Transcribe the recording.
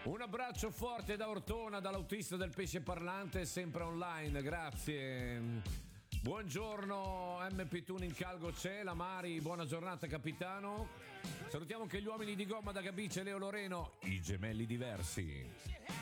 Un abbraccio forte da Ortona, dall'autista del pesce parlante, sempre online, grazie. Buongiorno MP Tuning Calgo c'è, la Mari, buona giornata capitano. Salutiamo anche gli uomini di gomma da Gabice, Leo Loreno, i gemelli diversi.